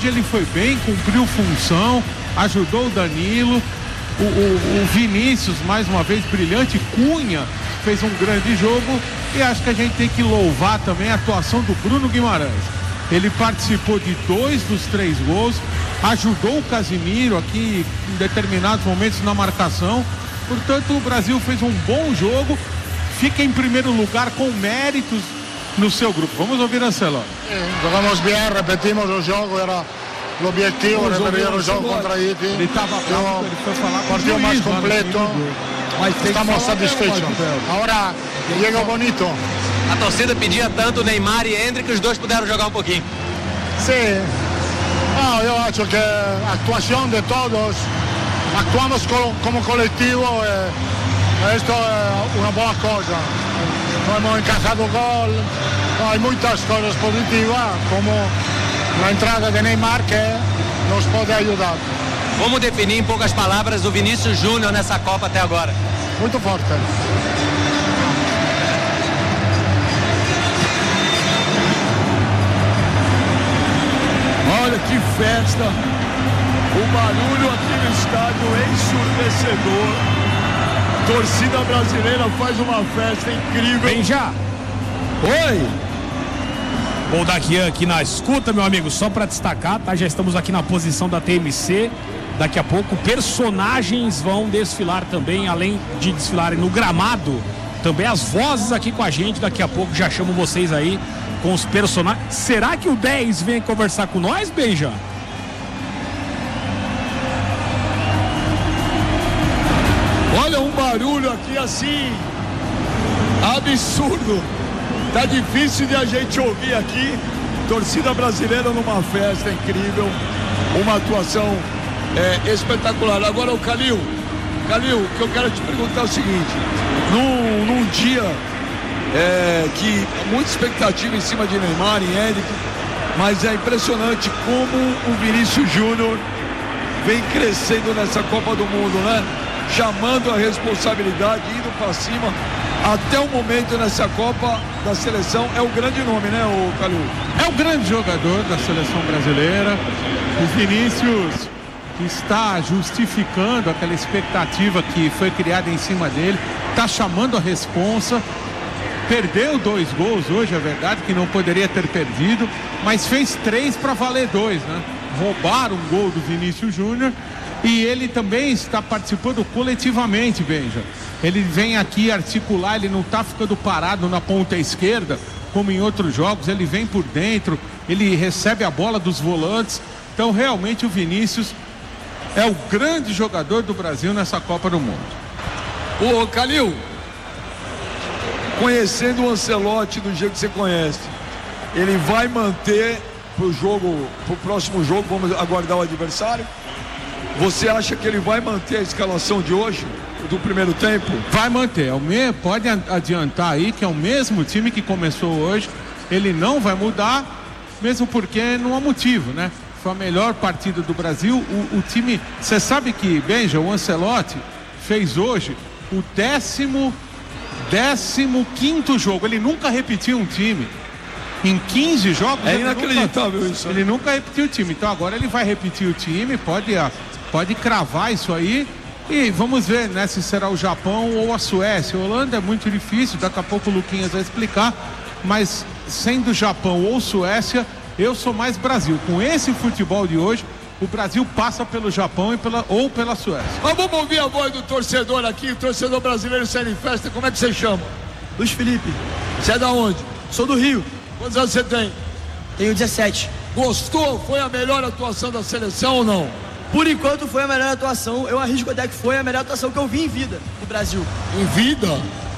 hoje ele foi bem, cumpriu função, ajudou o Danilo, o Vinícius mais uma vez brilhante, Cunha fez um grande jogo, e acho que a gente tem que louvar também a atuação do Bruno Guimarães. Ele participou de 2 dos 3 gols, ajudou o Casimiro aqui em determinados momentos na marcação. Portanto, o Brasil fez um bom jogo, fica em primeiro lugar com méritos no seu grupo. Vamos ouvir Ancelotti. Jogamos bem, repetimos o jogo, era o objetivo, repetir o jogo contra Haiti. Ele estava bravo, ele foi falar com o partido mais juiz, completo, estamos satisfeitos. Agora, Diego Bonito. A torcida pedia tanto Neymar e Endrick, os dois puderam jogar um pouquinho. Sim, eu acho que a atuação de todos, actuamos como coletivo, isto é uma boa coisa. Não hemos encajado gol, há muitas coisas positivas, como a entrada de Neymar, que nos pode ajudar. Como definir em poucas palavras o Vinícius Júnior nessa Copa até agora? Muito forte. Olha que festa, o barulho aqui no estádio é ensurdecedor, torcida brasileira faz uma festa incrível. Vem já. Oi. Bom, daqui na escuta, meu amigo, só para destacar, tá? Já estamos aqui na posição da TMC, daqui a pouco personagens vão desfilar também, além de desfilarem no gramado, também as vozes aqui com a gente, daqui a pouco já chamo vocês aí com os personagens. Será que o 10 vem conversar com nós, Benja? Olha um barulho aqui assim, absurdo. Tá difícil de a gente ouvir aqui. Torcida brasileira numa festa incrível, uma atuação espetacular. Agora o Calil, o que eu quero te perguntar é o seguinte: num dia que muita expectativa em cima de Neymar e Endrick, mas é impressionante como o Vinícius Júnior vem crescendo nessa Copa do Mundo, né? Chamando a responsabilidade, indo para cima. Até o momento nessa Copa da Seleção é o grande nome, né, o Calil? É o grande jogador da Seleção Brasileira. O Vinícius está justificando aquela expectativa que foi criada em cima dele, está chamando a responsa. Perdeu 2 gols hoje, é verdade que não poderia ter perdido, mas fez 3 para valer 2, né? Roubaram um gol do Vinícius Júnior, e ele também está participando coletivamente, Benja. Ele vem aqui articular, ele não está ficando parado na ponta esquerda, como em outros jogos, ele vem por dentro, ele recebe a bola dos volantes. Então realmente o Vinícius é o grande jogador do Brasil nessa Copa do Mundo. Ô Calil, conhecendo o Ancelotti do jeito que você conhece, ele vai manter pro próximo jogo, vamos aguardar o adversário? Você acha que ele vai manter a escalação de hoje, do primeiro tempo? Vai manter, pode adiantar aí que é o mesmo time que começou hoje, ele não vai mudar, mesmo porque não há motivo, né? Foi a melhor partida do Brasil, o time, você sabe que, Benja, o Ancelotti fez hoje o 15º jogo, ele nunca repetiu um time. Em 15 jogos... É inacreditável isso. Ele nunca repetiu o time, então agora ele vai repetir o time, pode cravar isso aí, e vamos ver, né, se será o Japão ou a Suécia. A Holanda é muito difícil, daqui a pouco o Luquinhas vai explicar, mas sendo Japão ou Suécia, eu sou mais Brasil. Com esse futebol de hoje, o Brasil passa pelo Japão ou pela Suécia. Mas vamos ouvir a voz do torcedor aqui, o torcedor brasileiro saindo em festa. Como é que você chama? Luiz Felipe. Você é da onde? Sou do Rio. Quantos anos você tem? Tenho 17. Gostou? Foi a melhor atuação da seleção ou não? Por enquanto foi a melhor atuação. Eu arrisco até que foi a melhor atuação que eu vi em vida no Brasil. Em vida?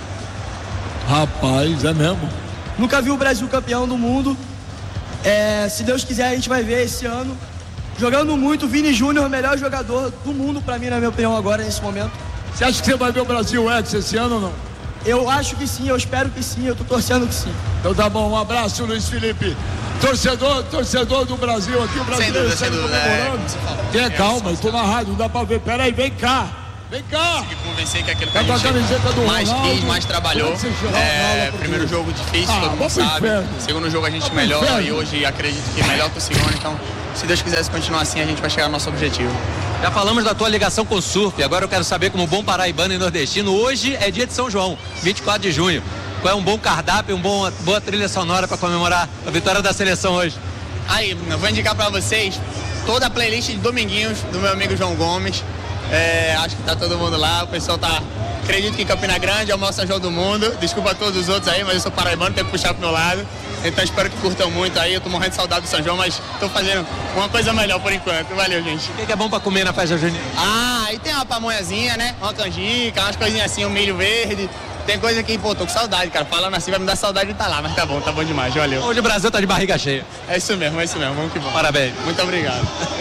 Rapaz, é mesmo? Nunca vi o Brasil campeão do mundo. Se Deus quiser, a gente vai ver esse ano. Jogando muito, Vini Júnior, o melhor jogador do mundo pra mim, na minha opinião, agora, nesse momento. Você acha que você vai ver o Brasil esse ano ou não? Eu acho que sim, eu espero que sim, eu tô torcendo que sim. Então tá bom, um abraço, Luiz Felipe. Torcedor do Brasil aqui, o brasileiro saindo comemorando. Calma, eu tô na rádio, não dá pra ver. Peraí, vem cá. Vem cá! Consegui convencer que aquilo que Tá com a camiseta do mais Ronaldo. quis, mais trabalhou. Primeiro jogo difícil, todo mundo sabe. Segundo jogo a gente melhora e hoje acredito que melhor que o segundo. Então, se Deus quisesse continuar assim, a gente vai chegar ao nosso objetivo. Já falamos da tua ligação com o surf, agora eu quero saber, como bom paraibano e nordestino, hoje é dia de São João, 24 de junho. Qual é um bom cardápio, boa trilha sonora para comemorar a vitória da seleção hoje? Aí, eu vou indicar para vocês toda a playlist de Dominguinhos do meu amigo João Gomes. Acho que tá todo mundo lá, o pessoal tá... Acredito que em Campina Grande é o maior São João do mundo. Desculpa a todos os outros aí, mas eu sou paraibano, tenho que puxar pro meu lado. Então espero que curtam muito aí. Eu tô morrendo de saudade do São João, mas tô fazendo uma coisa melhor por enquanto. Valeu, gente. O que é bom pra comer na festa junina? Aí tem uma pamonhazinha, né? Uma canjica, umas coisinhas assim, um milho verde. Tem coisa que, pô, tô com saudade, cara. Falando assim vai me dar saudade de estar lá, mas tá bom demais, valeu. Hoje o Brasil tá de barriga cheia. É isso mesmo, vamos que vamos. Parabéns. Muito obrigado.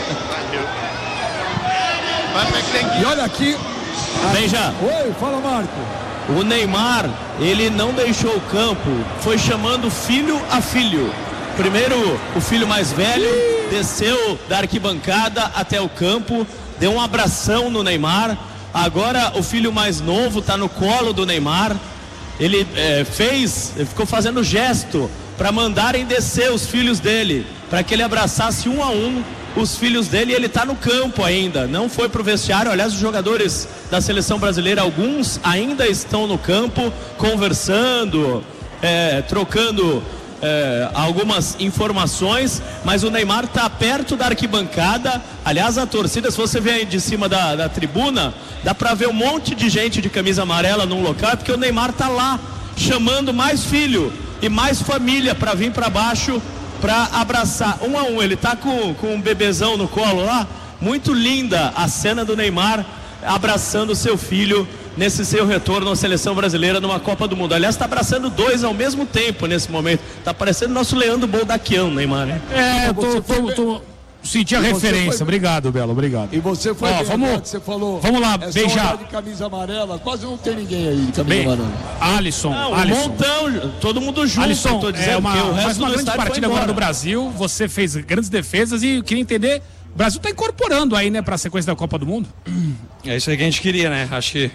E olha aqui. Beija. Oi, fala, Marco. O Neymar, ele não deixou o campo, foi chamando filho a filho. Primeiro, o filho mais velho desceu da arquibancada até o campo, deu um abração no Neymar. Agora o filho mais novo está no colo do Neymar. Ele ficou fazendo gesto para mandarem descer os filhos dele, para que ele abraçasse um a um os filhos dele. E ele está no campo ainda, não foi pro vestiário. Aliás, os jogadores da seleção brasileira, alguns ainda estão no campo conversando, trocando algumas informações, mas o Neymar está perto da arquibancada. Aliás, a torcida, se você ver aí de cima da tribuna, dá para ver um monte de gente de camisa amarela num local, porque o Neymar está lá chamando mais filho e mais família para vir para baixo para abraçar um a um. Ele tá com um bebezão no colo lá. Muito linda a cena do Neymar abraçando seu filho nesse seu retorno à seleção brasileira numa Copa do Mundo. Aliás, está abraçando dois ao mesmo tempo nesse momento. Tá parecendo nosso Leandro Boldaquian, Neymar, né? Senti a referência. Obrigado, Belo, obrigado. E você foi você falou. Vamos lá, beijar. De camisa amarela, quase não tem ninguém aí de camisa amarela. Alisson. Um montão, todo mundo junto. Alisson, tô dizendo, mais uma grande partida agora do Brasil. Você fez grandes defesas e eu queria entender, o Brasil está incorporando aí, né, para a sequência da Copa do Mundo? É isso aí que a gente queria, né? Acho que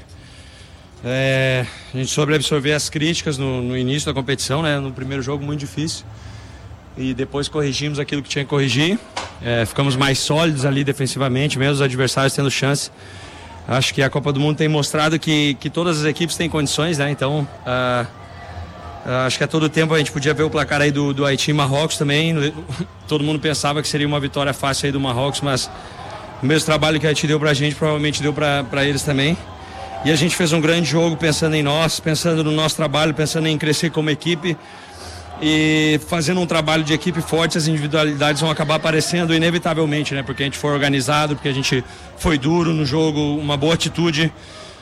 a gente soube absorver as críticas no início da competição, né? No primeiro jogo muito difícil. E depois corrigimos aquilo que tinha que corrigir. Ficamos mais sólidos ali defensivamente, mesmo os adversários tendo chance. Acho que a Copa do Mundo tem mostrado que todas as equipes têm condições, né? Então, acho que a todo tempo a gente podia ver o placar aí do Haiti e Marrocos também. Todo mundo pensava que seria uma vitória fácil aí do Marrocos, mas o mesmo trabalho que a Haiti deu pra gente, provavelmente deu pra eles também. E a gente fez um grande jogo pensando em nós, pensando no nosso trabalho, pensando em crescer como equipe. E fazendo um trabalho de equipe forte, as individualidades vão acabar aparecendo inevitavelmente, né? Porque a gente foi organizado, porque a gente foi duro no jogo, uma boa atitude.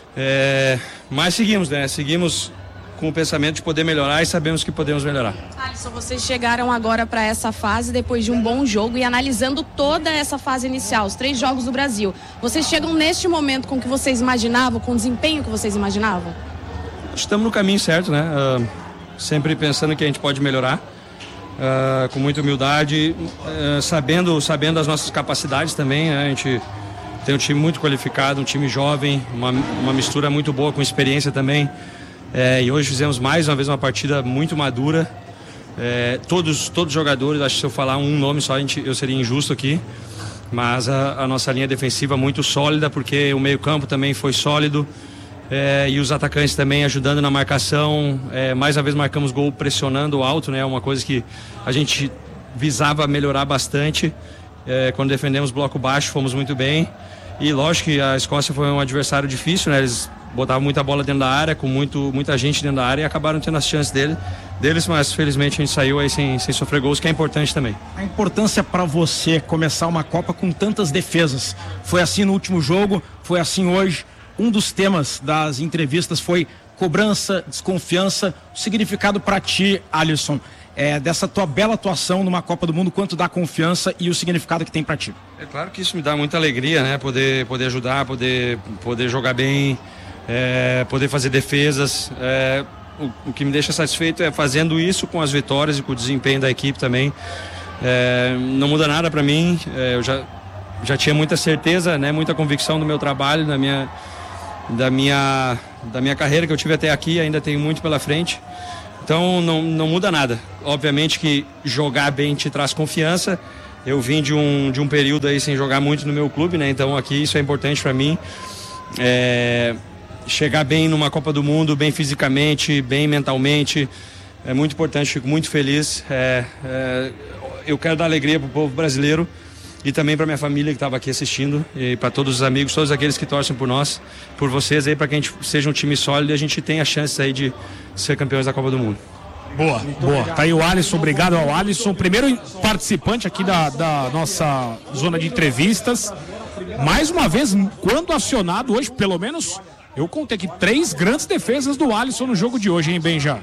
Mas seguimos, né? Seguimos com o pensamento de poder melhorar e sabemos que podemos melhorar. Alisson, vocês chegaram agora para essa fase depois de um bom jogo e analisando toda essa fase inicial, os 3 jogos do Brasil. Vocês chegam neste momento com o que vocês imaginavam, com o desempenho que vocês imaginavam? Estamos no caminho certo, né? Sempre pensando que a gente pode melhorar, com muita humildade, sabendo as nossas capacidades também, né? A gente tem um time muito qualificado, um time jovem, uma mistura muito boa com experiência também, e hoje fizemos mais uma vez uma partida muito madura. Todos os jogadores, acho que se eu falar um nome só eu seria injusto aqui, mas a nossa linha defensiva muito sólida, porque o meio-campo também foi sólido. E os atacantes também ajudando na marcação. Mais uma vez marcamos gol pressionando alto, né? Uma coisa que a gente visava melhorar bastante. Quando defendemos bloco baixo, fomos muito bem. E lógico que a Escócia foi um adversário difícil, né? Eles botavam muita bola dentro da área, com muita gente dentro da área, e acabaram tendo as chances deles, mas felizmente a gente saiu aí sem sofrer gols, que é importante também. A importância para você começar uma Copa com tantas defesas. Foi assim no último jogo, foi assim hoje. Um dos temas das entrevistas foi cobrança, desconfiança. O significado para ti, Alisson, dessa tua bela atuação numa Copa do Mundo, quanto dá confiança e o significado que tem para ti? É claro que isso me dá muita alegria, né? Poder ajudar, poder jogar bem, poder fazer defesas. O que me deixa satisfeito é fazendo isso com as vitórias e com o desempenho da equipe também. Não muda nada para mim. Eu já tinha muita certeza, né? Muita convicção do meu trabalho, da minha carreira que eu tive até aqui, ainda tenho muito pela frente. Então não muda nada. Obviamente que jogar bem te traz confiança. Eu vim de um período aí sem jogar muito no meu clube, né? Então aqui isso é importante para mim. Chegar bem numa Copa do Mundo, bem fisicamente, bem mentalmente, é muito importante, fico muito feliz. Eu quero dar alegria para o povo brasileiro e também para minha família que estava aqui assistindo, e para todos os amigos, todos aqueles que torcem por nós, por vocês aí, para que a gente seja um time sólido e a gente tenha a chance aí de ser campeões da Copa do Mundo. Boa. Tá aí o Alisson, obrigado ao Alisson, primeiro participante aqui da nossa zona de entrevistas. Mais uma vez, quando acionado hoje, pelo menos, eu contei aqui 3 grandes defesas do Alisson no jogo de hoje, hein, Benja?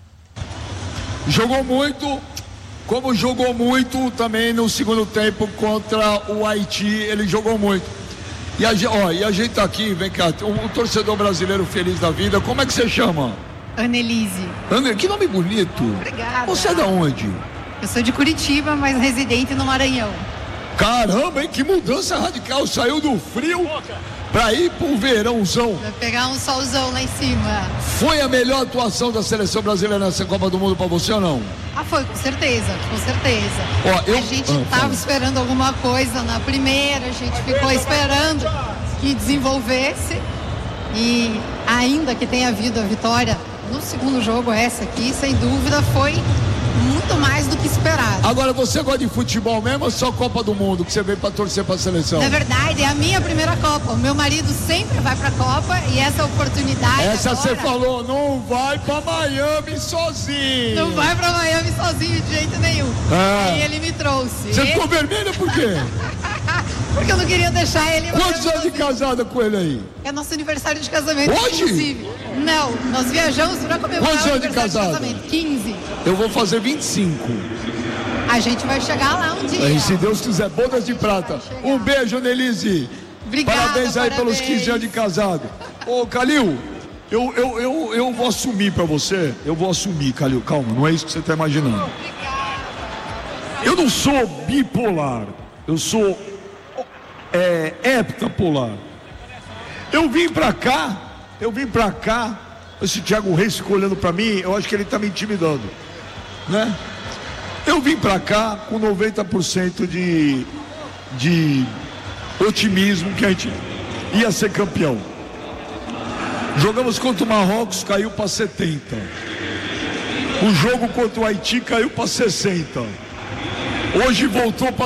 Jogou muito, como jogou muito também no segundo tempo contra o Haiti, ele jogou muito. E a gente tá aqui, vem cá, um torcedor brasileiro feliz da vida. Como é que você chama? Annelise. Que nome bonito. Obrigada. Você é da onde? Eu sou de Curitiba, mas residente no Maranhão. Caramba, hein? Que mudança radical. Saiu do frio pra ir pro verãozão. Vai pegar um solzão lá em cima. Foi a melhor atuação da seleção brasileira nessa Copa do Mundo pra você ou não? Foi, com certeza, com certeza. A gente tava esperando alguma coisa na primeira, a gente ficou esperando que desenvolvesse. E ainda que tenha havido a vitória no segundo jogo, essa aqui, sem dúvida, foi muito mais do que esperado. Agora, você gosta de futebol mesmo ou só Copa do Mundo, que você veio pra torcer pra seleção? Na verdade, é a minha primeira Copa. O meu marido sempre vai pra Copa e essa oportunidade Essa agora... você falou, não vai pra Miami sozinho. Não vai pra Miami sozinho de jeito nenhum. Aí ele me trouxe. Você ficou vermelha por quê? Porque eu não queria deixar ele... Quantos anos de casada com ele aí? É nosso aniversário de casamento, hoje? Inclusive. Não, nós viajamos pra comemorar Quantos o anos de aniversário casada? de casamento. 15. Eu vou fazer 25. A gente vai chegar lá um dia. E se Deus quiser, bodas de prata. Um beijo, Annelise. Obrigada, parabéns aí pelos 15 anos de casado. Ô, Calil, eu vou assumir pra você. Eu vou assumir, Calil. Calma, não é isso que você tá imaginando. Eu não sou bipolar. Eu sou heptapolar. Eu vim pra cá. Esse Thiago Reis ficou olhando pra mim. Eu acho que ele tá me intimidando, né? Eu vim pra cá com 90% de otimismo que a gente ia ser campeão. Jogamos contra o Marrocos, caiu para 70. O jogo contra o Haiti caiu para 60. Hoje voltou para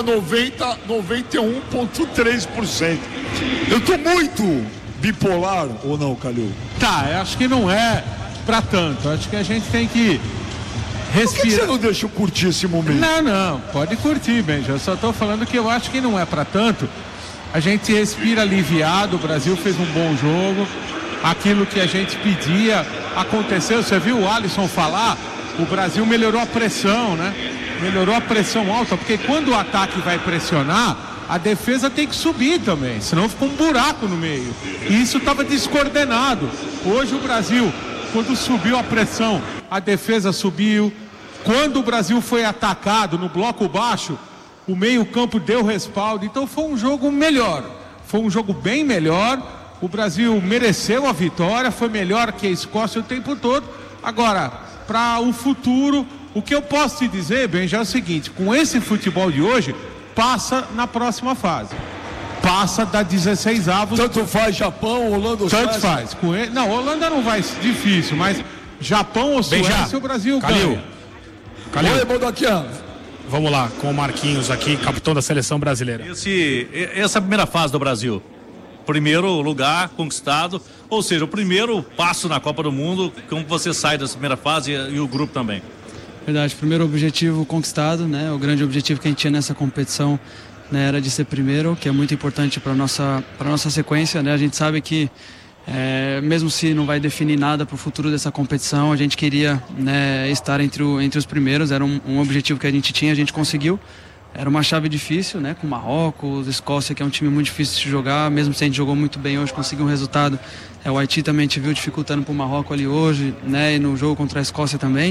91,3%. Eu tô muito bipolar ou não, Calil? Tá, eu acho que não é pra tanto. Acho que a gente tem que respirar. Por que você não deixa eu curtir esse momento? Não, pode curtir, Benja. Eu só tô falando que eu acho que não é pra tanto. A gente respira aliviado, o Brasil fez um bom jogo. Aquilo que a gente pedia aconteceu. Você viu o Alisson falar? O Brasil melhorou a pressão, né? Melhorou a pressão alta, porque quando o ataque vai pressionar, a defesa tem que subir também, senão fica um buraco no meio. E isso estava descoordenado. Hoje o Brasil, quando subiu a pressão, a defesa subiu. Quando o Brasil foi atacado no bloco baixo, o meio-campo deu respaldo. Então foi um jogo melhor. Foi um jogo bem melhor. O Brasil mereceu a vitória, foi melhor que a Escócia o tempo todo. Agora, para o futuro, o que eu posso te dizer, Ben, já é o seguinte: com esse futebol de hoje, passa na próxima fase. Passa da 16avos. Tanto faz Japão, Holanda ou Suécia? Tanto faz. Com ele... Não, Holanda não vai difícil, mas Japão ou Suécia, o Brasil ganha. Calil. Oi, daqui, Vamos lá, com o Marquinhos aqui, capitão da seleção brasileira. Essa primeira fase do Brasil, primeiro lugar conquistado, ou seja, o primeiro passo na Copa do Mundo, como você sai dessa primeira fase e o grupo também? Verdade, primeiro objetivo conquistado, né? O grande objetivo que a gente tinha nessa competição, né, era de ser primeiro, que é muito importante para nossa sequência, né? A gente sabe que mesmo se não vai definir nada para o futuro dessa competição, a gente queria, né, estar entre os primeiros, era um objetivo que a gente tinha, a gente conseguiu. Era uma chave difícil, né, com Marrocos, Escócia, que é um time muito difícil de jogar, mesmo se a gente jogou muito bem hoje, conseguiu um resultado. O Haiti também a gente viu dificultando para o Marrocos ali hoje, né, e no jogo contra a Escócia também.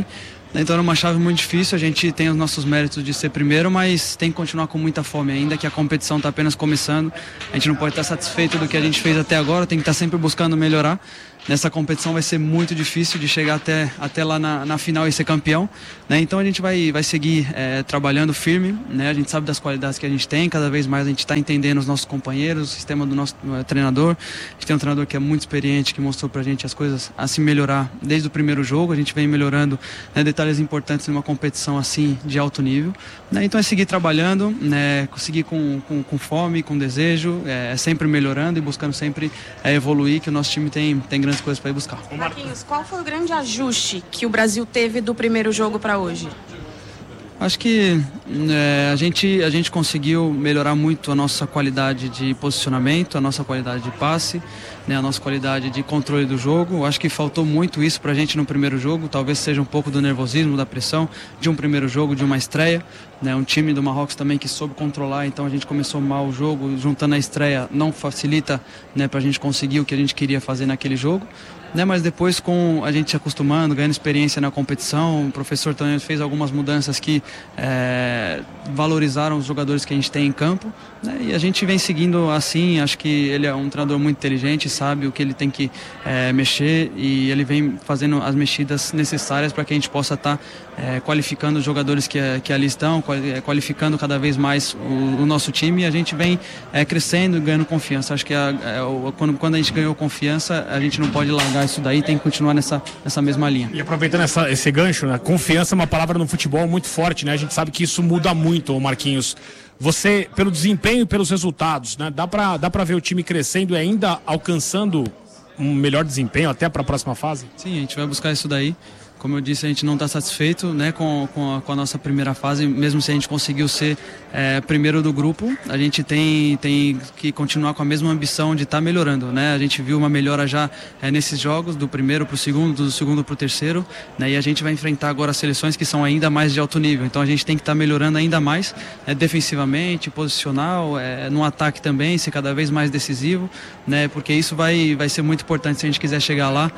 Então era uma chave muito difícil, a gente tem os nossos méritos de ser primeiro, mas tem que continuar com muita fome ainda, que a competição está apenas começando. A gente não pode estar satisfeito do que a gente fez até agora, tem que estar sempre buscando melhorar. Nessa competição vai ser muito difícil de chegar até lá na final e ser campeão, né? Então a gente vai seguir trabalhando firme, né? A gente sabe das qualidades que a gente tem, cada vez mais a gente está entendendo os nossos companheiros, o sistema do nosso treinador. A gente tem um treinador que é muito experiente, que mostrou pra gente as coisas a se melhorar desde o primeiro jogo. A gente vem melhorando, né, detalhes importantes numa competição assim de alto nível, né? Então é seguir trabalhando, né? Seguir com fome, com desejo, sempre melhorando e buscando sempre evoluir, que o nosso time tem grandes coisas para ir buscar. Marquinhos, qual foi o grande ajuste que o Brasil teve do primeiro jogo para hoje? Acho que a gente conseguiu melhorar muito a nossa qualidade de posicionamento, a nossa qualidade de passe, né, a nossa qualidade de controle do jogo. Acho que faltou muito isso pra gente no primeiro jogo, talvez seja um pouco do nervosismo, da pressão de um primeiro jogo, de uma estreia, né, um time do Marrocos também que soube controlar, então a gente começou mal o jogo, juntando a estreia não facilita, né, pra gente conseguir o que a gente queria fazer naquele jogo. Né, mas depois, com a gente se acostumando, ganhando experiência na competição, o professor também fez algumas mudanças que valorizaram os jogadores que a gente tem em campo, né, e a gente vem seguindo assim. Acho que ele é um treinador muito inteligente, sabe o que ele tem que mexer, e ele vem fazendo as mexidas necessárias para que a gente possa estar qualificando os jogadores que ali estão, qualificando cada vez mais o nosso time, e a gente vem crescendo e ganhando confiança. Acho que quando a gente ganhou confiança, a gente não pode largar isso daí, tem que continuar nessa mesma linha. E aproveitando esse gancho, né? Confiança é uma palavra no futebol muito forte, né? A gente sabe que isso muda muito, Marquinhos. Você, pelo desempenho e pelos resultados, né? Dá pra ver o time crescendo e ainda alcançando um melhor desempenho até para a próxima fase? Sim, a gente vai buscar isso daí. Como eu disse, a gente não está satisfeito, né, com a nossa primeira fase, mesmo se a gente conseguiu ser primeiro do grupo. A gente tem que continuar com a mesma ambição de estar melhorando, né? A gente viu uma melhora já nesses jogos, do primeiro para o segundo, do segundo para o terceiro, né? E a gente vai enfrentar agora seleções que são ainda mais de alto nível, então a gente tem que estar melhorando ainda mais, defensivamente, posicional, no ataque também, ser cada vez mais decisivo, né? Porque isso vai ser muito importante se a gente quiser chegar lá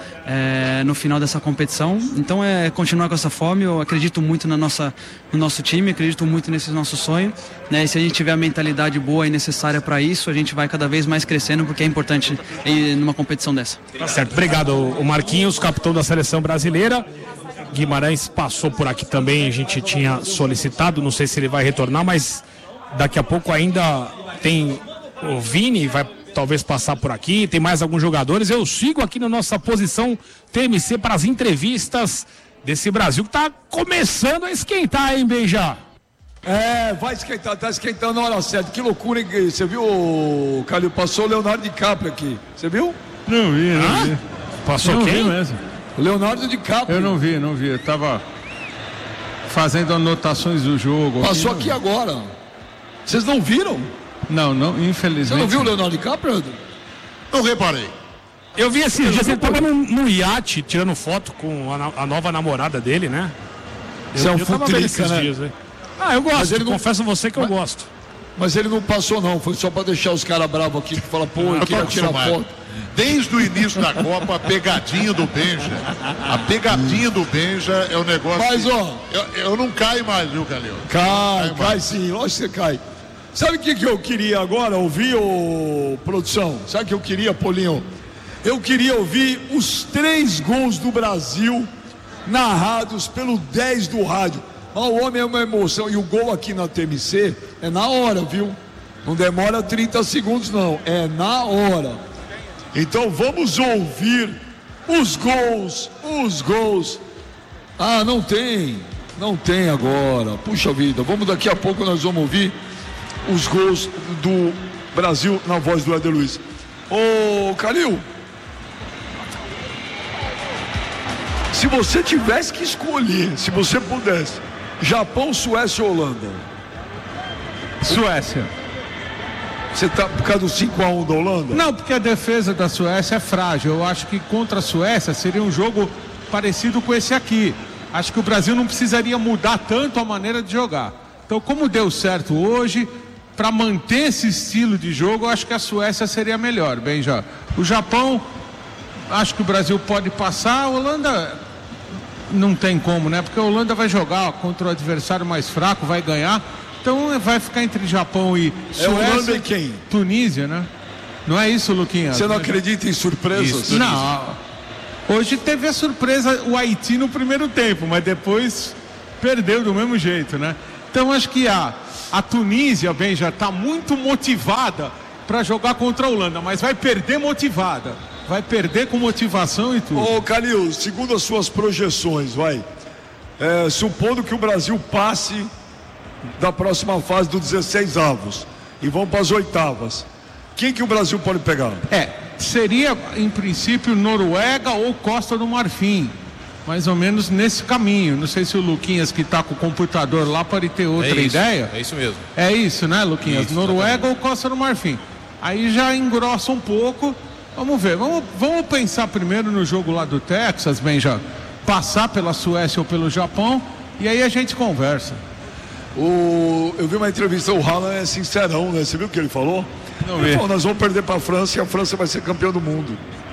no final dessa competição. Então continuar com essa fome. Eu acredito muito no nosso time, acredito muito nesse nosso sonho, né? E se a gente tiver a mentalidade boa e necessária para isso, a gente vai cada vez mais crescendo, porque é importante ir numa competição dessa. Tá certo, obrigado. O Marquinhos, capitão da seleção brasileira. Guimarães passou por aqui também, a gente tinha solicitado, não sei se ele vai retornar, mas daqui a pouco ainda tem o Vini, vai talvez passar por aqui, tem mais alguns jogadores. Eu sigo aqui na nossa posição TMC para as entrevistas desse Brasil que está começando a esquentar, hein, Beija? Vai esquentar, tá esquentando na hora certa. Que loucura, hein? Você viu, Calil? Passou o Leonardo DiCaprio aqui, você viu? Não vi. Passou não quem? Vi mesmo. Leonardo DiCaprio. Eu não vi. Eu tava fazendo anotações do jogo. Passou aqui agora. Vocês não viram? Não, infelizmente. Você não viu o Leonardo DiCaprio? Não reparei. Eu vi esses dias, ele tava num iate tirando foto com a nova namorada dele, né? Você é um futrica, né? Dias, né? Eu gosto, confesso a você que eu gosto. Mas ele não passou não, foi só pra deixar os caras bravos aqui, que fala, eu queria tirar foto. Desde o início da Copa, a pegadinha do Benja. A pegadinha do Benja é o negócio. Mas, ó. Eu não caio mais, viu, Calil? Cai sim, lógico que você cai. Sabe o que eu queria agora ouvir, produção? Sabe o que eu queria, Paulinho? Eu queria ouvir os 3 gols do Brasil narrados pelo 10 do rádio. Mas o homem é uma emoção. E o gol aqui na TMC é na hora, viu? Não demora 30 segundos, não. É na hora. Então vamos ouvir os gols. Não tem agora. Puxa vida, daqui a pouco nós vamos ouvir os gols do Brasil na voz do Éder Luiz. Ô, Calil, se você tivesse que escolher, se você pudesse, Japão, Suécia ou Holanda? Suécia. Você tá por causa do 5-1 da Holanda? Não, porque a defesa da Suécia é frágil. Eu acho que contra a Suécia seria um jogo parecido com esse aqui. Acho que o Brasil não precisaria mudar tanto a maneira de jogar. Então, como deu certo hoje, para manter esse estilo de jogo, eu acho que a Suécia seria melhor. Bem, já. O Japão, acho que o Brasil pode passar. A Holanda não tem como, né? Porque a Holanda vai jogar contra o adversário mais fraco, vai ganhar. Então vai ficar entre Japão e Suécia. Holanda e quem? Tunísia, né? Não é isso, Luquinha? Você não acredita em surpresas? Isso, não. Hoje teve a surpresa o Haiti no primeiro tempo, mas depois perdeu do mesmo jeito, né? Então acho que a Tunísia, bem, já está muito motivada para jogar contra a Holanda, mas vai perder motivada. Vai perder com motivação e tudo. Ô, Calil, segundo as suas projeções, supondo que o Brasil passe da próxima fase dos 16 avos e vão para as oitavas, quem que o Brasil pode pegar? Seria em princípio Noruega ou Costa do Marfim, mais ou menos nesse caminho. Não sei se o Luquinhas, que está com o computador lá, pode ter outra ideia. É isso mesmo. É isso, né, Luquinhas? Isso, Noruega exatamente. ou Costa do Marfim. Aí já engrossa um pouco. Vamos ver, vamos pensar primeiro no jogo lá do Texas, bem, já passar pela Suécia ou pelo Japão, e aí a gente conversa. Eu vi uma entrevista, o Haaland é sincerão, né? Você viu o que ele falou? Ele falou, nós vamos perder para a França e a França vai ser campeã do mundo.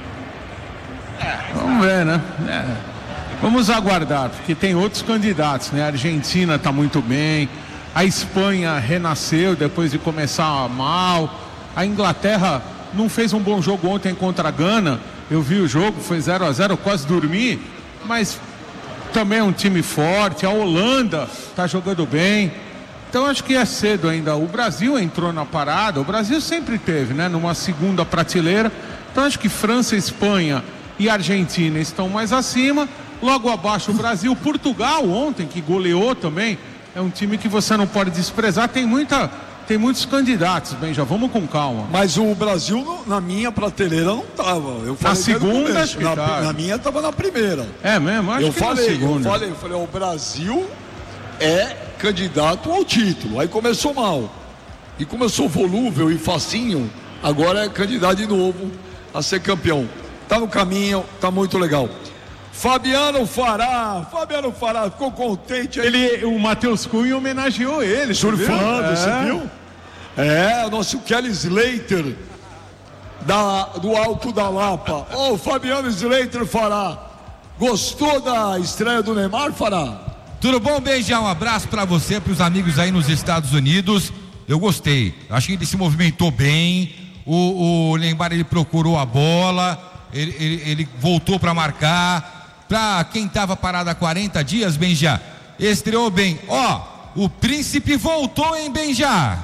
Vamos ver, né? Vamos aguardar, porque tem outros candidatos, né? A Argentina está muito bem, a Espanha renasceu depois de começar mal, a Inglaterra não fez um bom jogo ontem contra a Gana. Eu vi o jogo, foi 0-0, quase dormi, mas também é um time forte. A Holanda está jogando bem, então acho que é cedo ainda. O Brasil entrou na parada, o Brasil sempre teve, né, numa segunda prateleira. Então acho que França, Espanha e Argentina estão mais acima, logo abaixo o Brasil. Portugal ontem, que goleou também, é um time que você não pode desprezar. Tem muitos candidatos, bem, já vamos com calma. Mas o Brasil, na minha prateleira, não estava. Na segunda, acho que na minha estava na primeira. É mesmo? Acho que na segunda. Eu falei, o Brasil é candidato ao título. Aí começou mal. E começou volúvel e facinho, agora é candidato de novo a ser campeão. Tá no caminho, tá muito legal. Fabiano Fará ficou contente aí. O Matheus Cunha homenageou ele. Surfando, você viu? O nosso Kelly Slater do Alto da Lapa. O Fabiano Slater Fará. Gostou da estreia do Neymar, Fará? Tudo bom, Beijão? Um abraço pra você, pros amigos aí nos Estados Unidos. Eu gostei, acho que ele se movimentou bem. O Neymar, ele procurou a bola, ele voltou para marcar. Para quem estava parado há 40 dias, Benja, estreou bem. O Príncipe voltou, hein, Benja?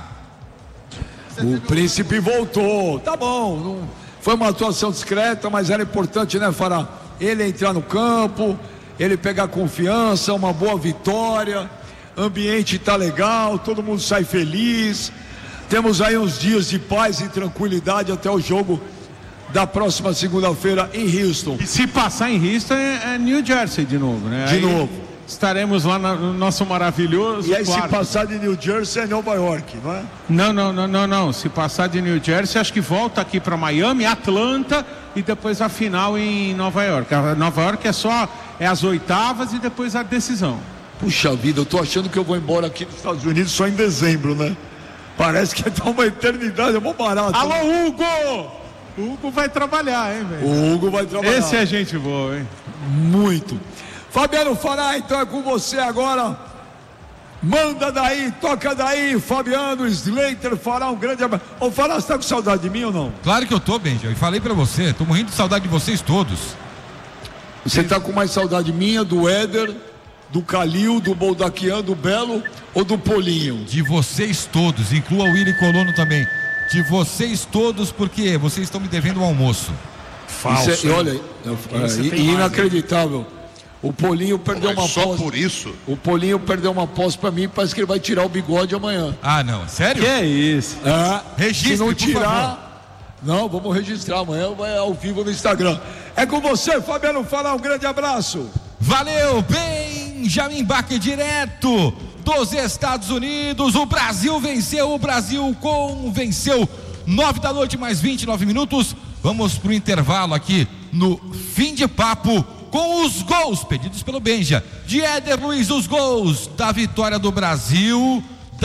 O Príncipe voltou, tá bom. Não foi uma atuação discreta, mas era importante, né, Fará? Ele entrar no campo, ele pegar confiança, uma boa vitória. Ambiente tá legal, todo mundo sai feliz. Temos aí uns dias de paz e tranquilidade até o jogo da próxima segunda-feira em Houston. E se passar em Houston é New Jersey de novo, né? De novo. Estaremos lá no nosso maravilhoso E aí quarto. Se passar de New Jersey é Nova York, não é? Não. Se passar de New Jersey, acho que volta aqui para Miami, Atlanta e depois a final em Nova York. A Nova York é as oitavas e depois a decisão. Puxa vida, eu tô achando que eu vou embora aqui dos Estados Unidos só em dezembro, né? Parece que é uma eternidade, é mó barato. Alô, né? Hugo! O Hugo vai trabalhar, hein, velho? O Hugo vai trabalhar. Esse é gente boa, hein? Muito. Fabiano Fará, então é com você agora. Manda daí, toca daí, Fabiano Slater Fará, um grande abraço. Ô, Fará, você tá com saudade de mim ou não? Claro que eu tô, Benja, e falei pra você, tô morrendo de saudade de vocês todos. Você tá com mais saudade minha, do Éder, do Calil, do Boldaquian, do Belo ou do Polinho? De vocês todos, inclua o Willy Colono também. De vocês todos, porque vocês estão me devendo um almoço. Falso. Isso olha, inacreditável. O Polinho perdeu uma só posse. Por isso? O Polinho perdeu uma posse pra mim, parece que ele vai tirar o bigode amanhã. Ah, não, sério? Que é isso? Registre, se não por favor. tirar, não, vamos registrar amanhã, vai ao vivo no Instagram. É com você, Fabiano Fará, um grande abraço. Valeu, Benjamin Bach, direto dos Estados Unidos. O Brasil venceu, o Brasil convenceu. 9 da noite, mais 29 minutos. Vamos pro intervalo aqui no Fim de Papo com os gols pedidos pelo Benja. De Éder Luiz, os gols da vitória do Brasil.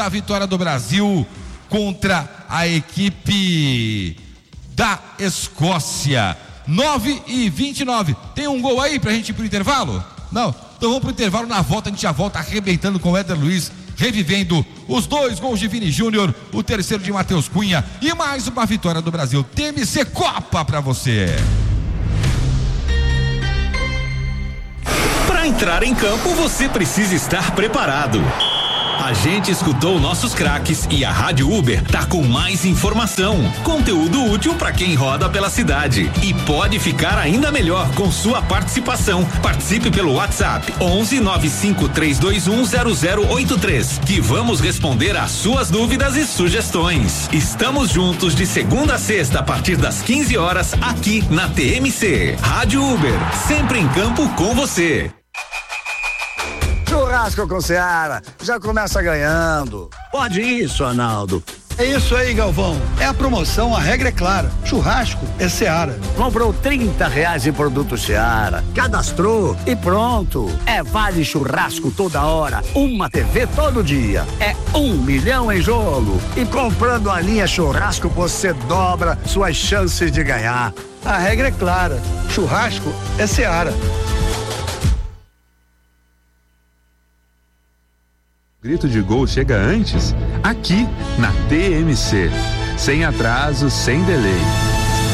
Contra a equipe da Escócia. 9:29. Tem um gol aí pra gente ir pro intervalo? Não. Então vamos pro intervalo, na volta a gente já volta arrebentando com o Éder Luiz, revivendo os 2 gols de Vini Júnior, o terceiro de Matheus Cunha e mais uma vitória do Brasil. TMC Copa pra você. Para entrar em campo, você precisa estar preparado. A gente escutou nossos craques e a Rádio Uber tá com mais informação, conteúdo útil para quem roda pela cidade e pode ficar ainda melhor com sua participação. Participe pelo WhatsApp 11 95321 0083 que vamos responder às suas dúvidas e sugestões. Estamos juntos de segunda a sexta a partir das 15 horas aqui na TMC. Rádio Uber, sempre em campo com você. Churrasco com Seara, já começa ganhando. Pode isso, Arnaldo. É isso aí, Galvão. É a promoção, a regra é clara. Churrasco é Seara. Comprou R$30 em produto Seara, cadastrou e pronto. É vale churrasco toda hora, uma TV todo dia. É 1 milhão em jogo. E comprando a linha churrasco, você dobra suas chances de ganhar. A regra é clara. Churrasco é Seara. Grito de gol chega antes? Aqui, na TMC. Sem atraso, sem delay.